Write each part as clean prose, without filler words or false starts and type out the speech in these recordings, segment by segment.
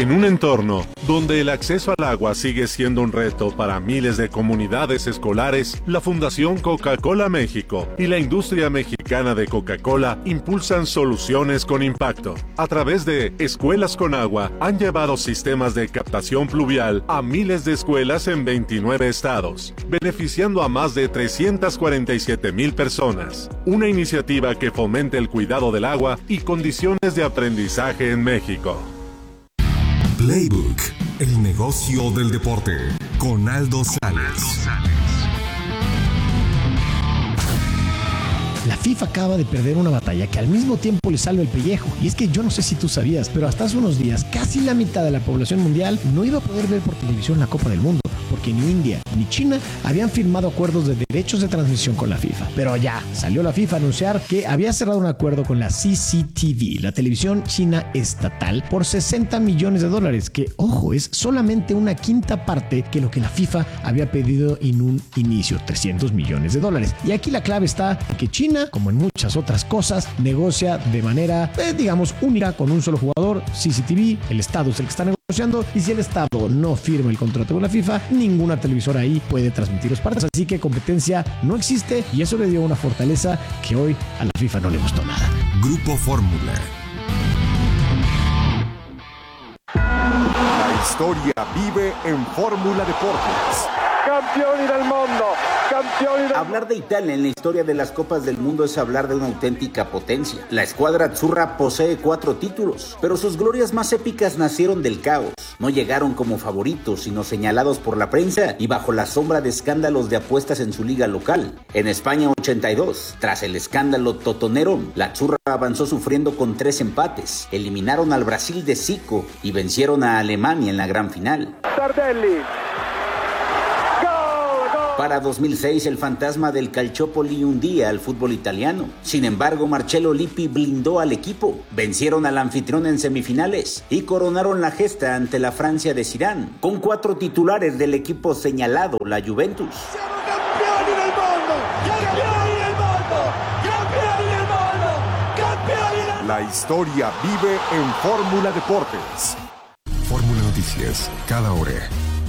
En un entorno donde el acceso al agua sigue siendo un reto para miles de comunidades escolares, la Fundación Coca-Cola México y la industria mexicana de Coca-Cola impulsan soluciones con impacto. A través de Escuelas con Agua, han llevado sistemas de captación pluvial a miles de escuelas en 29 estados, beneficiando a más de 347,000 personas. Una iniciativa que fomente el cuidado del agua y condiciones de aprendizaje en México. Playbook, el negocio del deporte, con Aldo Sales. La FIFA acaba de perder una batalla que al mismo tiempo le salva el pellejo. Y es que yo no sé si tú sabías, pero hasta hace unos días casi la mitad de la población mundial no iba a poder ver por televisión la Copa del Mundo, porque ni India ni China habían firmado acuerdos de derechos de transmisión con la FIFA. Pero ya salió la FIFA a anunciar que había cerrado un acuerdo con la CCTV, la televisión china estatal, por $60 millones, que, ojo, es solamente una quinta parte que lo que la FIFA había pedido en un inicio, $300 millones. Y aquí la clave está en que China, como en muchas otras cosas, negocia de manera, digamos, única con un solo jugador, CCTV. El Estado es el que está negociando, y si el Estado no firma el contrato con la FIFA, ninguna televisora ahí puede transmitir los partidos. Así que competencia no existe, y eso le dio una fortaleza que hoy a la FIFA no le gustó nada. Grupo Fórmula. La historia vive en Fórmula Deportes. Campioni del mundo, campioni del... Hablar de Italia en la historia de las Copas del Mundo es hablar de una auténtica potencia. La escuadra azzurra posee 4 títulos, pero sus glorias más épicas nacieron del caos. No llegaron como favoritos, sino señalados por la prensa y bajo la sombra de escándalos de apuestas en su liga local. En España 82, tras el escándalo totonero, la azzurra avanzó sufriendo con 3 empates. Eliminaron al Brasil de Zico y vencieron a Alemania en la gran final. Tardelli. Para 2006, el fantasma del Calciopoli hundía al fútbol italiano. Sin embargo, Marcello Lippi blindó al equipo. Vencieron al anfitrión en semifinales y coronaron la gesta ante la Francia de Zidane, con 4 titulares del equipo señalado, la Juventus. Siamo campioni del mundo, campioni del mundo, campioni del mundo, campioni del mundo. La historia vive en Fórmula Deportes. Fórmula Noticias, cada hora.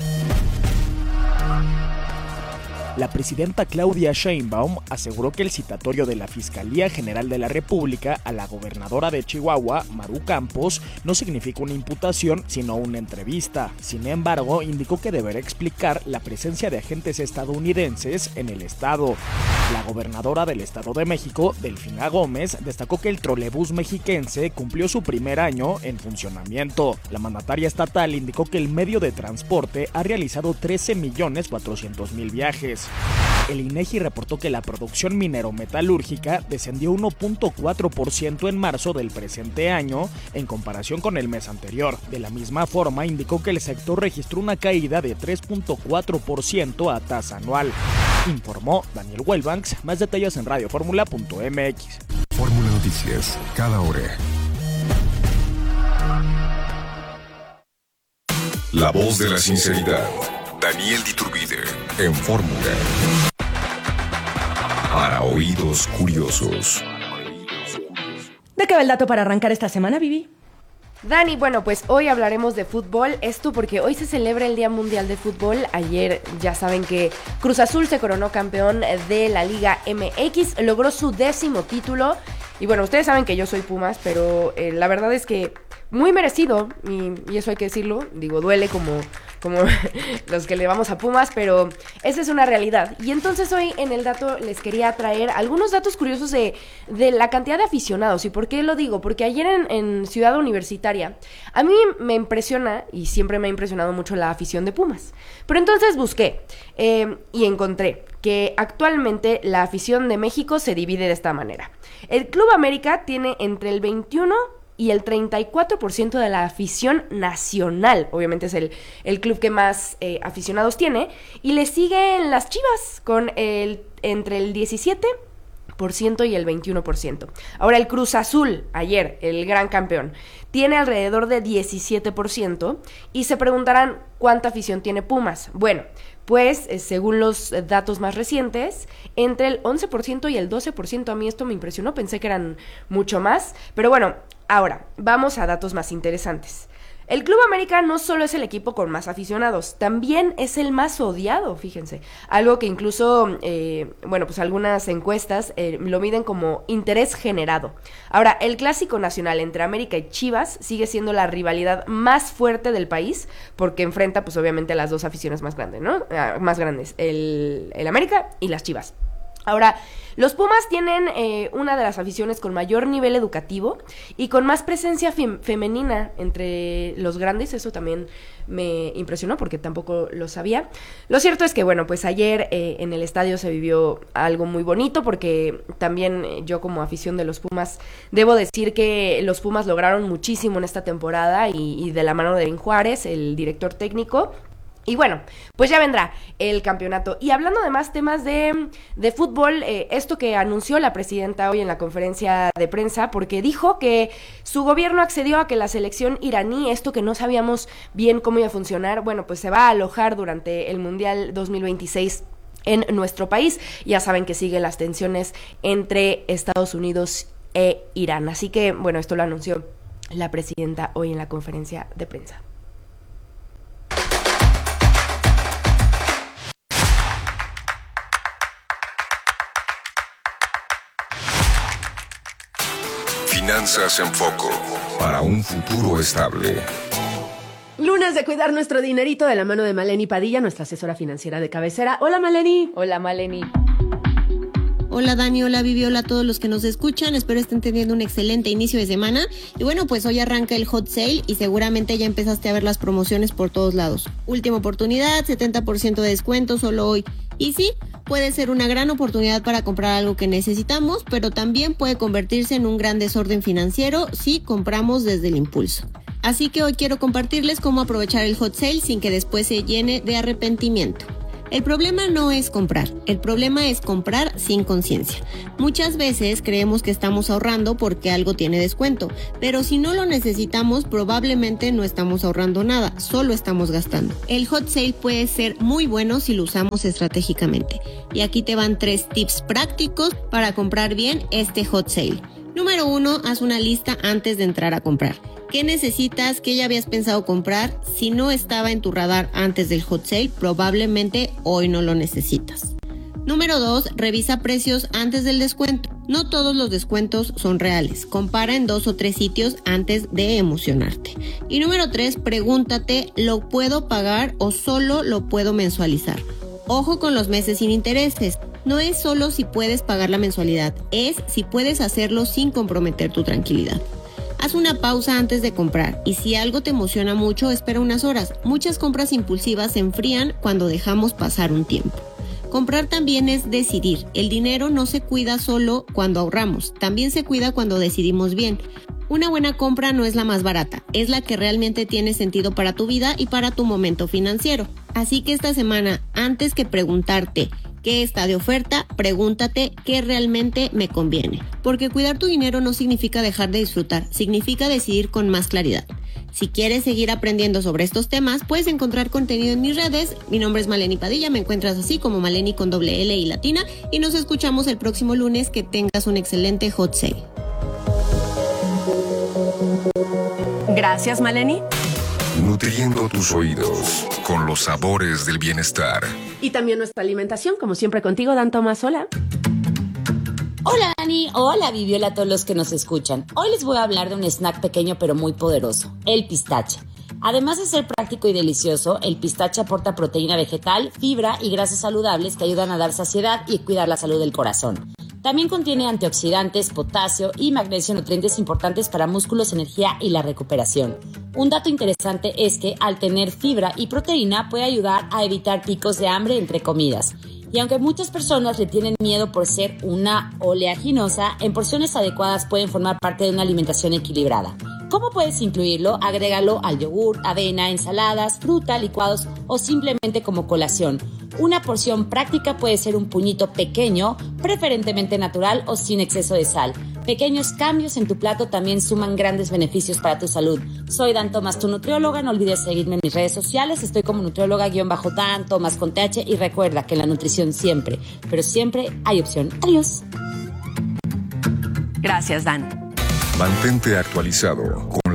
La presidenta Claudia Sheinbaum aseguró que el citatorio de la Fiscalía General de la República a la gobernadora de Chihuahua, Maru Campos, no significa una imputación, sino una entrevista. Sin embargo, indicó que deberá explicar la presencia de agentes estadounidenses en el estado. La gobernadora del Estado de México, Delfina Gómez, destacó que el trolebús mexiquense cumplió su primer año en funcionamiento. La mandataria estatal indicó que el medio de transporte ha realizado 13,400,000 viajes. El INEGI reportó que la producción minero-metalúrgica descendió 1.4% en marzo del presente año en comparación con el mes anterior. De la misma forma, indicó que el sector registró una caída de 3.4% a tasa anual. Informó Daniel Wellbanks. Más detalles en radioformula.mx. Fórmula Noticias, cada hora. La voz de la sinceridad. Daniel Diturbide, en Fórmula. Para oídos curiosos. ¿De qué va el dato para arrancar esta semana, Vivi? Dani, bueno, pues hoy hablaremos de fútbol, esto porque hoy se celebra el Día Mundial de Fútbol. Ayer ya saben que Cruz Azul se coronó campeón de la Liga MX, logró su 10º título. Y bueno, ustedes saben que yo soy Pumas, pero la verdad es que muy merecido, y eso hay que decirlo, digo, duele como los que le vamos a Pumas, pero esa es una realidad. Y entonces hoy en el dato les quería traer algunos datos curiosos de la cantidad de aficionados. ¿Y por qué lo digo? Porque ayer en Ciudad Universitaria a mí me impresiona, y siempre me ha impresionado mucho la afición de Pumas. Pero entonces busqué y encontré que actualmente la afición de México se divide de esta manera. El Club América tiene entre el 21 y el 34% de la afición nacional. Obviamente es el club que más aficionados tiene. Y le siguen las Chivas con entre el 17% y el 21%. Ahora el Cruz Azul, ayer, el gran campeón, tiene alrededor de 17%. Y se preguntarán, ¿cuánta afición tiene Pumas? Bueno, pues según los datos más recientes, entre el 11% y el 12%. A mí esto me impresionó, pensé que eran mucho más. Pero bueno, ahora, vamos a datos más interesantes. El Club América no solo es el equipo con más aficionados, también es el más odiado, fíjense. Algo que incluso, pues algunas encuestas lo miden como interés generado. Ahora, el clásico nacional entre América y Chivas sigue siendo la rivalidad más fuerte del país, porque enfrenta, pues obviamente, a las dos aficiones más grandes, ¿no? Más grandes, el América y las Chivas. Ahora, los Pumas tienen una de las aficiones con mayor nivel educativo y con más presencia femenina entre los grandes. Eso también me impresionó porque tampoco lo sabía. Lo cierto es que, pues ayer en el estadio se vivió algo muy bonito, porque también yo, como afición de los Pumas, debo decir que los Pumas lograron muchísimo en esta temporada y de la mano de Ben Juárez, el director técnico. Y pues ya vendrá el campeonato. Y hablando de más temas de fútbol, esto que anunció la presidenta hoy en la conferencia de prensa, porque dijo que su gobierno accedió a que la selección iraní, esto que no sabíamos bien cómo iba a funcionar, pues se va a alojar durante el Mundial 2026 en nuestro país. Ya saben que siguen las tensiones entre Estados Unidos e Irán. Así que, esto lo anunció la presidenta hoy en la conferencia de prensa. Finanzas en Foco, para un futuro estable. Lunes de cuidar nuestro dinerito, de la mano de Maleni Padilla, nuestra asesora financiera de cabecera. Hola, Maleni. Hola, Maleni. Hola Dani, hola Vivi, hola a todos los que nos escuchan, espero estén teniendo un excelente inicio de semana. Y pues hoy arranca el hot sale y seguramente ya empezaste a ver las promociones por todos lados. Última oportunidad, 70% de descuento solo hoy. Y sí, puede ser una gran oportunidad para comprar algo que necesitamos, pero también puede convertirse en un gran desorden financiero si compramos desde el impulso. Así que hoy quiero compartirles cómo aprovechar el hot sale sin que después se llene de arrepentimiento. El problema no es comprar, el problema es comprar sin conciencia. Muchas veces creemos que estamos ahorrando porque algo tiene descuento, pero si no lo necesitamos, probablemente no estamos ahorrando nada, solo estamos gastando. El hot sale puede ser muy bueno si lo usamos estratégicamente. Y aquí te van 3 tips prácticos para comprar bien este hot sale. Número 1, haz una lista antes de entrar a comprar. ¿Qué necesitas? ¿Qué ya habías pensado comprar? Si no estaba en tu radar antes del hot sale, probablemente hoy no lo necesitas. Número 2, revisa precios antes del descuento. No todos los descuentos son reales. Compara en 2 o 3 sitios antes de emocionarte. Y número 3, pregúntate, ¿lo puedo pagar o solo lo puedo mensualizar? Ojo con los meses sin intereses. No es solo si puedes pagar la mensualidad, es si puedes hacerlo sin comprometer tu tranquilidad. Haz una pausa antes de comprar y si algo te emociona mucho, espera unas horas. Muchas compras impulsivas se enfrían cuando dejamos pasar un tiempo. Comprar también es decidir. El dinero no se cuida solo cuando ahorramos, también se cuida cuando decidimos bien. Una buena compra no es la más barata, es la que realmente tiene sentido para tu vida y para tu momento financiero. Así que esta semana, antes que preguntarte qué está de oferta, pregúntate qué realmente me conviene. Porque cuidar tu dinero no significa dejar de disfrutar, significa decidir con más claridad. Si quieres seguir aprendiendo sobre estos temas, puedes encontrar contenido en mis redes. Mi nombre es Maleni Padilla, me encuentras así como Maleni con doble L y latina. Y nos escuchamos el próximo lunes. Que tengas un excelente hot sale. Gracias, Maleni. Nutriendo tus oídos con los sabores del bienestar. Y también nuestra alimentación, como siempre contigo, Dan Tomás. Hola. Hola Dani, hola Vivi, hola a todos los que nos escuchan. Hoy les voy a hablar de un snack pequeño pero muy poderoso, el pistache. Además de ser práctico y delicioso, el pistache aporta proteína vegetal, fibra y grasas saludables que ayudan a dar saciedad y cuidar la salud del corazón. También contiene antioxidantes, potasio y magnesio, nutrientes importantes para músculos, energía y la recuperación. Un dato interesante es que al tener fibra y proteína puede ayudar a evitar picos de hambre entre comidas. Y aunque muchas personas le tienen miedo por ser una oleaginosa, en porciones adecuadas pueden formar parte de una alimentación equilibrada. ¿Cómo puedes incluirlo? Agrégalo al yogur, avena, ensaladas, fruta, licuados o simplemente como colación. Una porción práctica puede ser un puñito pequeño, preferentemente natural o sin exceso de sal. Pequeños cambios en tu plato también suman grandes beneficios para tu salud. Soy Dan Tomás, tu nutrióloga. No olvides seguirme en mis redes sociales. Estoy como nutrióloga-Dan Tomás con TH. Y recuerda que en la nutrición siempre, pero siempre hay opción. Adiós. Gracias, Dan. Mantente actualizado con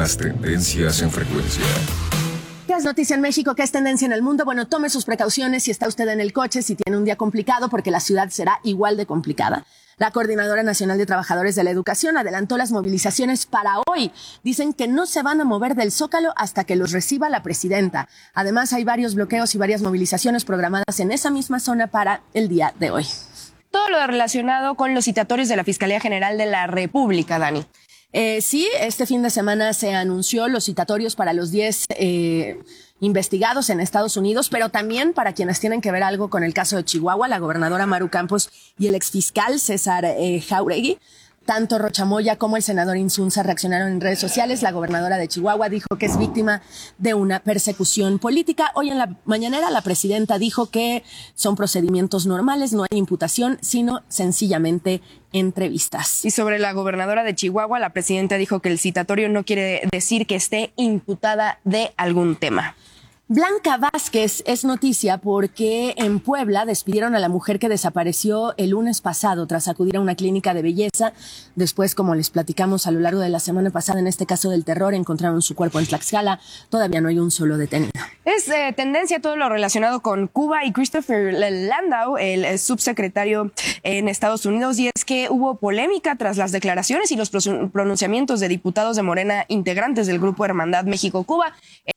las tendencias en frecuencia. ¿Qué es noticia en México? ¿Qué es tendencia en el mundo? Bueno, tome sus precauciones si está usted en el coche, si tiene un día complicado, porque la ciudad será igual de complicada. La Coordinadora Nacional de Trabajadores de la Educación adelantó las movilizaciones para hoy. Dicen que no se van a mover del Zócalo hasta que los reciba la presidenta. Además, hay varios bloqueos y varias movilizaciones programadas en esa misma zona para el día de hoy. Todo lo relacionado con los citatorios de la Fiscalía General de la República, Dani. Sí, este fin de semana se anunció los citatorios para los 10 investigados en Estados Unidos, pero también para quienes tienen que ver algo con el caso de Chihuahua, la gobernadora Maru Campos y el exfiscal César Jauregui. Tanto Rocha Moya como el senador Insunza reaccionaron en redes sociales. La gobernadora de Chihuahua dijo que es víctima de una persecución política. Hoy en la mañanera la presidenta dijo que son procedimientos normales, no hay imputación, sino sencillamente entrevistas. Y sobre la gobernadora de Chihuahua, la presidenta dijo que el citatorio no quiere decir que esté imputada de algún tema. Blanca Vázquez es noticia porque en Puebla despidieron a la mujer que desapareció el lunes pasado tras acudir a una clínica de belleza. Después, como les platicamos a lo largo de la semana pasada, en este caso del terror, encontraron su cuerpo en Tlaxcala. Todavía no hay un solo detenido. Es tendencia todo lo relacionado con Cuba y Christopher Landau, el subsecretario en Estados Unidos, y es que hubo polémica tras las declaraciones y los pronunciamientos de diputados de Morena integrantes del Grupo Hermandad México-Cuba.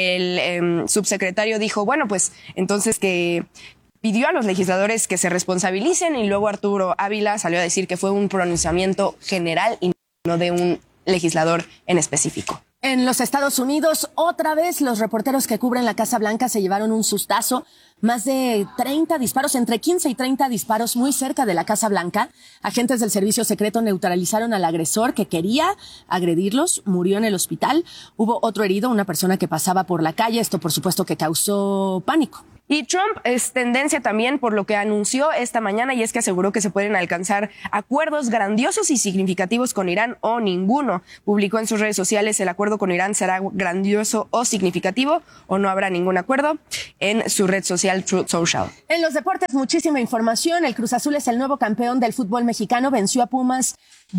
El subsecretario dijo, bueno, pues entonces que pidió a los legisladores que se responsabilicen, y luego Arturo Ávila salió a decir que fue un pronunciamiento general y no de un legislador en específico. En los Estados Unidos, otra vez los reporteros que cubren la Casa Blanca se llevaron un sustazo. Más de 30 disparos, entre 15 y 30 disparos muy cerca de la Casa Blanca. Agentes del servicio secreto neutralizaron al agresor que quería agredirlos. Murió en el hospital. Hubo otro herido, una persona que pasaba por la calle. Esto, por supuesto, que causó pánico. Y Trump es tendencia también por lo que anunció esta mañana, y es que aseguró que se pueden alcanzar acuerdos grandiosos y significativos con Irán o ninguno. Publicó en sus redes sociales: el acuerdo con Irán será grandioso o significativo, o no habrá ningún acuerdo, en su red social Truth Social. En los deportes, muchísima información. El Cruz Azul es el nuevo campeón del fútbol mexicano. Venció a Pumas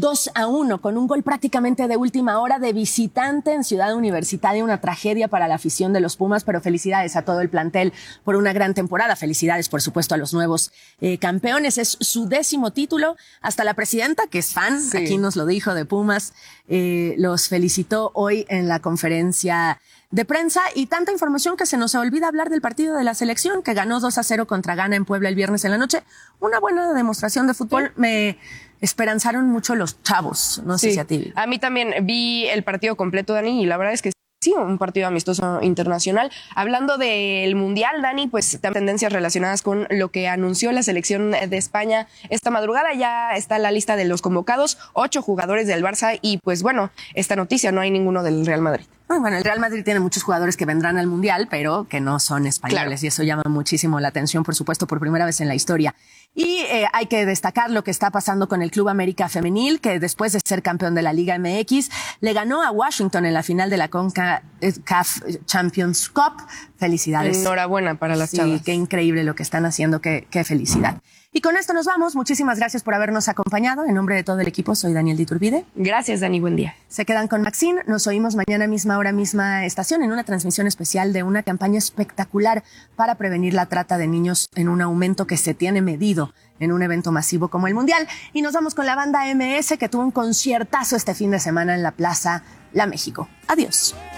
2-1 con un gol prácticamente de última hora de visitante en Ciudad Universitaria. Una tragedia para la afición de los Pumas, pero felicidades a todo el plantel por una gran temporada. Felicidades, por supuesto, a los nuevos campeones. Es su 10º título. Hasta la presidenta, que es fan, sí, aquí nos lo dijo, de Pumas, los felicitó hoy en la conferencia de prensa. Y tanta información que se nos olvida hablar del partido de la selección, que ganó 2-0 contra Ghana en Puebla el viernes en la noche. Una buena demostración de fútbol. Me esperanzaron mucho los chavos. No sé si a ti. A mí también vi el partido completo, Dani, y la verdad es que sí, un partido amistoso internacional. Hablando del Mundial, Dani, pues tendencias relacionadas con lo que anunció la selección de España esta madrugada. Ya está la lista de los convocados, 8 jugadores del Barça, y pues bueno, esta noticia, no hay ninguno del Real Madrid. Bueno, el Real Madrid tiene muchos jugadores que vendrán al Mundial, pero que no son españoles, claro, y eso llama muchísimo la atención, por supuesto, por primera vez en la historia. Y hay que destacar lo que está pasando con el Club América Femenil, que después de ser campeón de la Liga MX, le ganó a Washington en la final de la CONCACAF Champions Cup. Felicidades. Enhorabuena para las chavas. Sí, qué increíble lo que están haciendo, qué felicidad. Y con esto nos vamos. Muchísimas gracias por habernos acompañado. En nombre de todo el equipo, soy Daniel Diturbide. Gracias, Dani. Buen día. Se quedan con Maxine. Nos oímos mañana misma hora, misma estación, en una transmisión especial de una campaña espectacular para prevenir la trata de niños, en un aumento que se tiene medido en un evento masivo como el Mundial. Y nos vamos con la banda MS, que tuvo un conciertazo este fin de semana en la Plaza La México. Adiós.